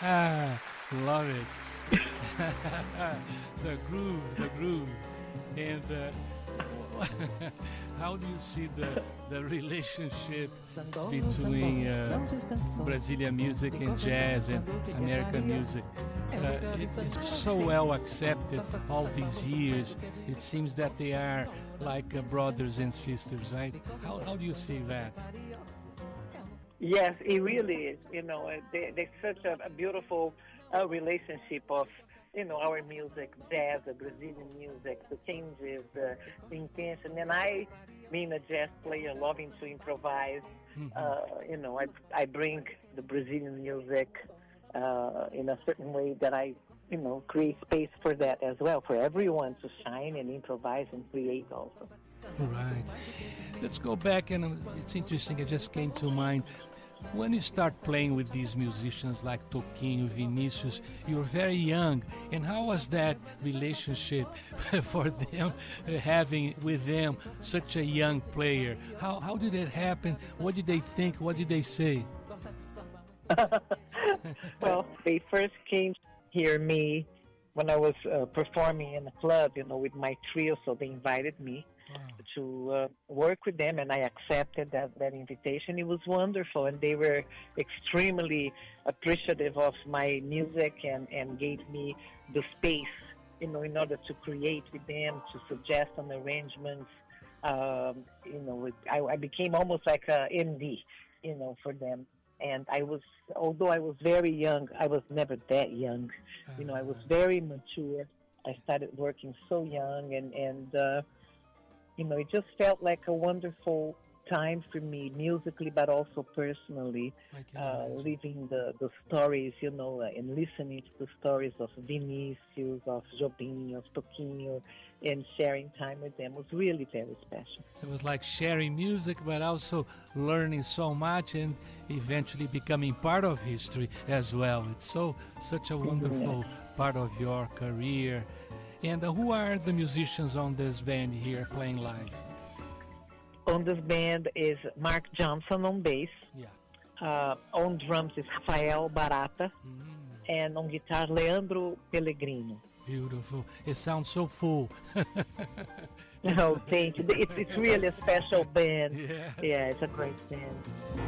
Love it. The groove. And how do you see the relationship between Brazilian music and jazz and American music? It's so well accepted all these years. It seems that they are like brothers and sisters, right? How do you see that? Yes, it really is. There's such a beautiful relationship of, our music, jazz, the Brazilian music, the changes, the intention. And I, being a jazz player, loving to improvise, I bring the Brazilian music in a certain way that I, create space for that as well, for everyone to shine and improvise and create also. Right. Let's go back, and it's interesting. It just came to mind. When you start playing with these musicians like Toquinho, Vinicius, you're very young. And how was that relationship for them, having with them such a young player? How did it happen? What did they think? What did they say? Well, they first came to hear me when I was performing in a club, with my trio, so they invited me to work with them, and I accepted that invitation. It was wonderful, and they were extremely appreciative of my music and gave me the space, in order to create with them, to suggest on arrangements. I became almost like a MD, for them. And although I was very young, I was never that young. I was very mature. I started working so young, and it just felt like a wonderful time for me, musically, but also personally, living the stories, and listening to the stories of Vinicius, of Jobim, of Toquinho, and sharing time with them was really very special. It was like sharing music, but also learning so much and eventually becoming part of history as well. It's such a wonderful part of your career. And who are the musicians on this band here playing live? On this band is Mark Johnson on bass. Yeah. On drums is Rafael Barata. And on guitar, Leandro Pellegrino. Beautiful. It sounds so full. Oh, thank you. It's really a special band. Yes. Yeah, it's a great band.